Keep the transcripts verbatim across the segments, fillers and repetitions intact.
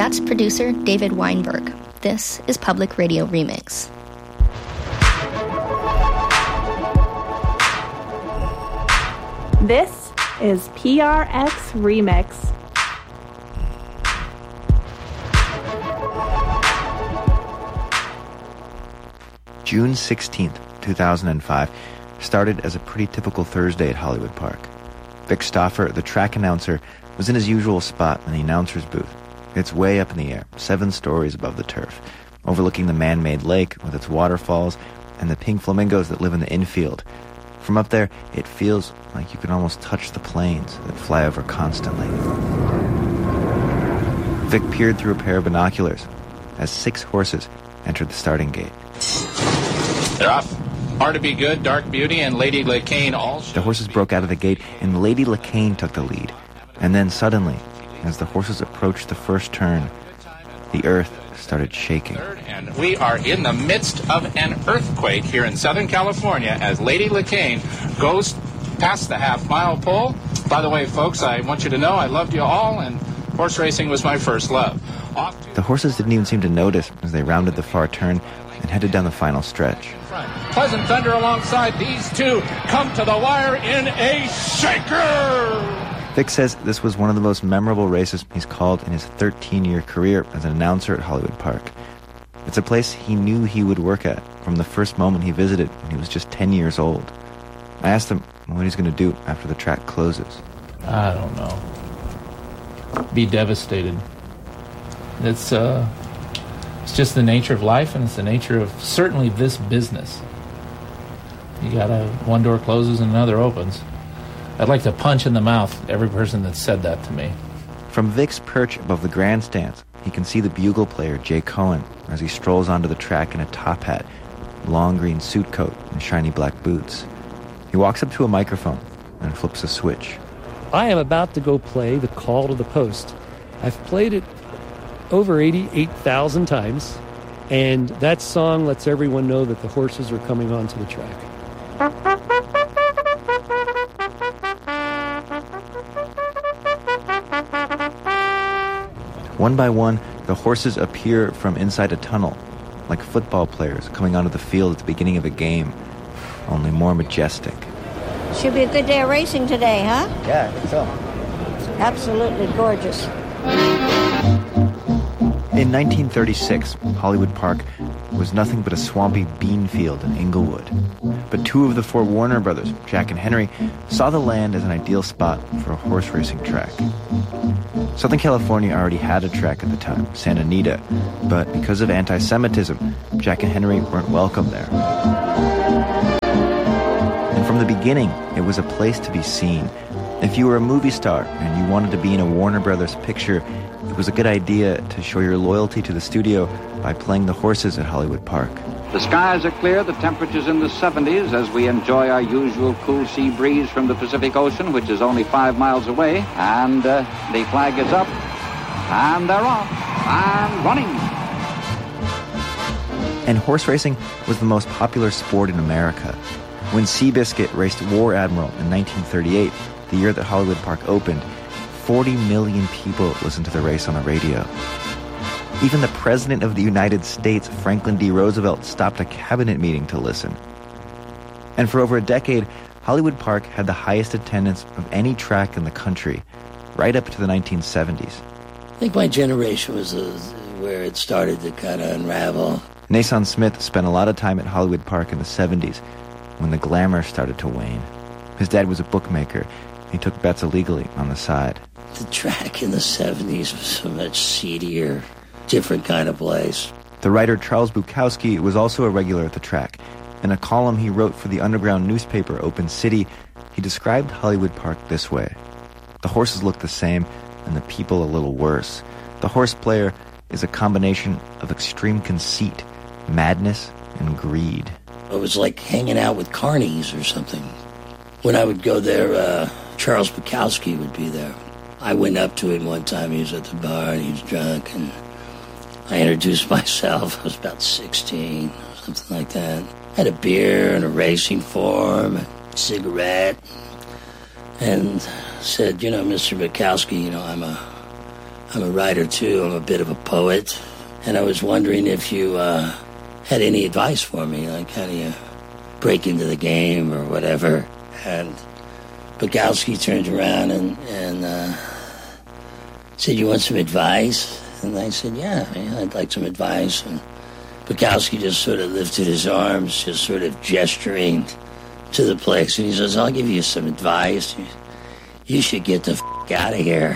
That's producer David Weinberg. This is Public Radio Remix. This is P R X Remix. June sixteenth, two thousand five, started as a pretty typical Thursday at Hollywood Park. Vic Stauffer, the track announcer, was in his usual spot in the announcer's booth. It's way up in the air, seven stories above the turf, overlooking the man-made lake with its waterfalls and the pink flamingos that live in the infield. From up there, it feels like you can almost touch the planes that fly over constantly. Vic peered through a pair of binoculars as six horses entered the starting gate. They're off. Hard to Be Good, Dark Beauty, and Lady LeCaine all... The horses broke out of the gate, and Lady LeCaine took the lead. And then suddenly, as the horses approached the first turn, the earth started shaking. And we are in the midst of an earthquake here in Southern California as Lady LeCaine goes past the half-mile pole. By the way, folks, I want you to know I loved you all, and horse racing was my first love. Off to... The horses didn't even seem to notice as they rounded the far turn and headed down the final stretch. Pleasant Thunder alongside these two come to the wire in a shaker! Vic says this was one of the most memorable races he's called in his thirteen-year career as an announcer at Hollywood Park. It's a place he knew he would work at from the first moment he visited when he was just ten years old. I asked him what he's going to do after the track closes. I don't know. Be devastated. It's, uh... It's just the nature of life, and it's the nature of certainly this business. You gotta, one door closes and another opens. I'd like to punch in the mouth every person that said that to me. From Vic's perch above the grandstands, he can see the bugle player Jay Cohen as he strolls onto the track in a top hat, long green suit coat, and shiny black boots. He walks up to a microphone and flips a switch. I am about to go play The Call to the Post. I've played it over eighty-eight thousand times, and that song lets everyone know that the horses are coming onto the track. One by one, the horses appear from inside a tunnel, like football players coming onto the field at the beginning of a game, only more majestic. Should be a good day of racing today, huh? Yeah, I think so. Absolutely gorgeous. In nineteen thirty-six, Hollywood Park was nothing but a swampy bean field in Inglewood. But two of the four Warner brothers, Jack and Henry, saw the land as an ideal spot for a horse racing track. Southern California already had a track at the time, Santa Anita, but because of anti-Semitism, Jack and Henry weren't welcome there. And from the beginning, it was a place to be seen. If you were a movie star and you wanted to be in a Warner Brothers picture, it was a good idea to show your loyalty to the studio by playing the horses at Hollywood Park. The skies are clear, the temperature's in the seventies as we enjoy our usual cool sea breeze from the Pacific Ocean, which is only five miles away. And uh, the flag is up, and they're off, and running. And horse racing was the most popular sport in America. When Seabiscuit raced War Admiral in nineteen thirty-eight, the year that Hollywood Park opened, forty million people listened to the race on the radio. Even the President of the United States, Franklin D. Roosevelt, stopped a cabinet meeting to listen. And for over a decade, Hollywood Park had the highest attendance of any track in the country, right up to the nineteen seventies. I think my generation was uh, where it started to kind of unravel. Nason Smith spent a lot of time at Hollywood Park in the seventies, when the glamour started to wane. His dad was a bookmaker. He took bets illegally on the side. The track in the seventies was so much seedier, different kind of place. The writer Charles Bukowski was also a regular at the track. In a column he wrote for the underground newspaper Open City, he described Hollywood Park this way. The horses look the same, and the people a little worse. The horse player is a combination of extreme conceit, madness, and greed. It was like hanging out with carnies or something. When I would go there, uh, Charles Bukowski would be there. I went up to him one time. He was at the bar and he was drunk, and I introduced myself. I was about sixteen, something like that. I had a beer and a racing form, a cigarette, and said, you know, Mister Bukowski, you know, I'm a, I'm a writer, too. I'm a bit of a poet. And I was wondering if you uh, had any advice for me, like how do you break into the game or whatever. And Bukowski turned around and, and uh, said, you want some advice? And I said, yeah, man, I'd like some advice. And Bukowski just sort of lifted his arms, just sort of gesturing to the place. And he says, I'll give you some advice. You should get the f*** out of here.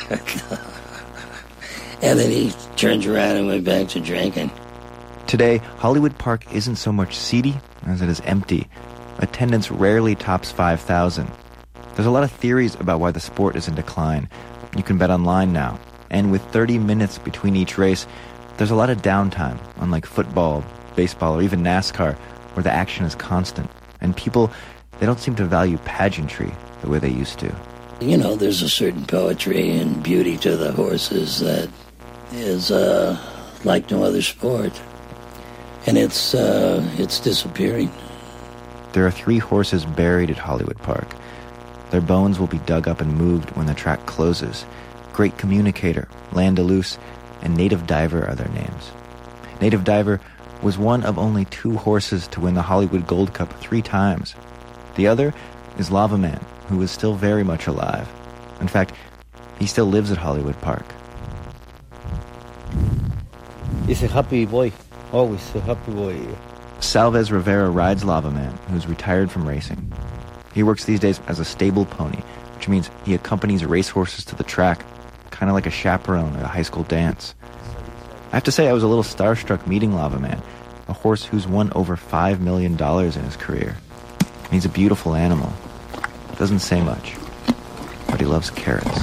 And then he turned around and went back to drinking. Today, Hollywood Park isn't so much seedy as it is empty. Attendance rarely tops five thousand. There's a lot of theories about why the sport is in decline. You can bet online now. And with thirty minutes between each race, there's a lot of downtime, unlike football, baseball, or even NASCAR, where the action is constant. And people, they don't seem to value pageantry the way they used to. You know, there's a certain poetry and beauty to the horses that is uh, like no other sport. And it's uh, it's disappearing. There are three horses buried at Hollywood Park. Their bones will be dug up and moved when the track closes. Great Communicator, Landaluce, and Native Diver are their names. Native Diver was one of only two horses to win the Hollywood Gold Cup three times. The other is Lava Man, who is still very much alive. In fact, he still lives at Hollywood Park. He's a happy boy, always a happy boy. Salvez Rivera rides Lava Man, who's retired from racing. He works these days as a stable pony, which means he accompanies racehorses to the track, kind of like a chaperone at a high school dance. I have to say I was a little starstruck meeting Lava Man, a horse who's won over five million dollars in his career. And he's a beautiful animal. Doesn't say much, but he loves carrots.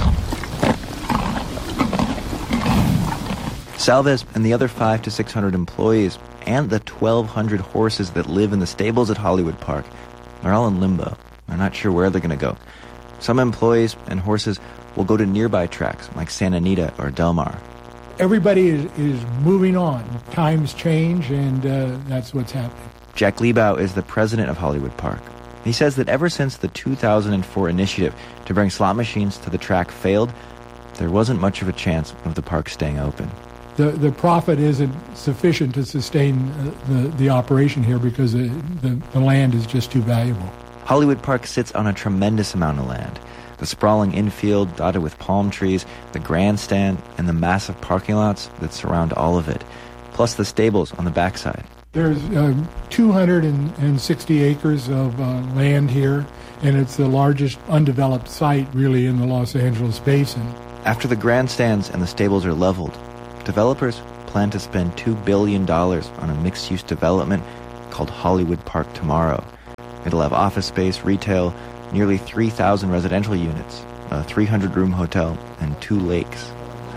Salvez and the other five to six hundred employees and the twelve hundred horses that live in the stables at Hollywood Park are all in limbo. They're not sure where they're going to go. Some employees and horses will go to nearby tracks like Santa Anita or Del Mar. Everybody is, is moving on. Times change, and uh, that's what's happening. Jack Liebau is the president of Hollywood Park. He says that ever since the two thousand four initiative to bring slot machines to the track failed, there wasn't much of a chance of the park staying open. The the profit isn't sufficient to sustain the, the operation here because the, the, the land is just too valuable. Hollywood Park sits on a tremendous amount of land. The sprawling infield dotted with palm trees, the grandstand, and the massive parking lots that surround all of it, plus the stables on the backside. There's uh, two hundred sixty acres of uh, land here, and it's the largest undeveloped site really in the Los Angeles basin. After the grandstands and the stables are leveled, developers plan to spend two billion dollars on a mixed-use development called Hollywood Park Tomorrow. It'll have office space, retail, nearly three thousand residential units, a three hundred room hotel, and two lakes.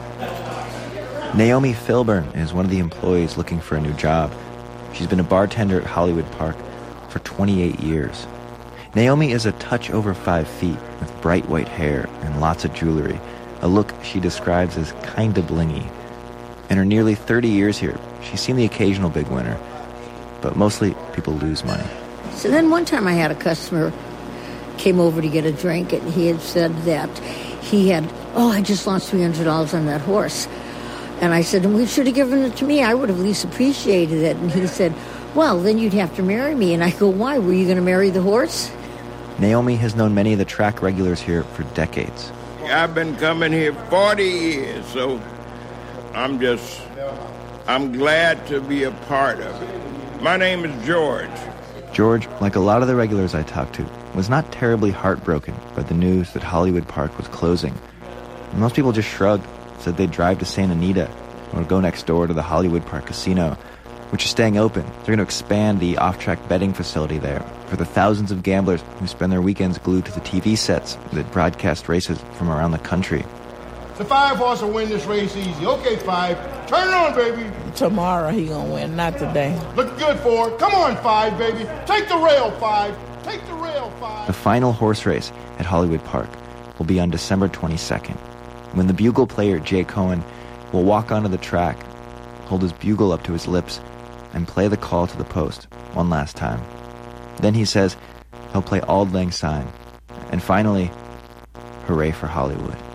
Naomi Filburn is one of the employees looking for a new job. She's been a bartender at Hollywood Park for twenty-eight years. Naomi is a touch over five feet with bright white hair and lots of jewelry, a look she describes as kinda blingy. In her nearly thirty years here, she's seen the occasional big winner, but mostly people lose money. So then one time I had a customer came over to get a drink, and he had said that he had, oh, I just lost three hundred dollars on that horse. And I said, well, you should have given it to me. I would have at least appreciated it. And he said, well, then you'd have to marry me. And I go, why? Were you going to marry the horse? Naomi has known many of the track regulars here for decades. I've been coming here forty years, so I'm just, I'm glad to be a part of it. My name is George. George, like a lot of the regulars I talked to, was not terribly heartbroken by the news that Hollywood Park was closing. Most people just shrugged, said they'd drive to Santa Anita or go next door to the Hollywood Park Casino, which is staying open. They're going to expand the off-track betting facility there for the thousands of gamblers who spend their weekends glued to the T V sets that broadcast races from around the country. The five horse will win this race easy. Okay, five. Turn it on, baby. Tomorrow he gonna win, not today. Look good for it. Come on, five, baby. Take the rail, five. Take the rail, five. The final horse race at Hollywood Park will be on December twenty-second, when the bugle player Jay Cohen will walk onto the track, hold his bugle up to his lips, and play the call to the post one last time. Then he says he'll play Auld Lang Syne, and finally, hooray for Hollywood.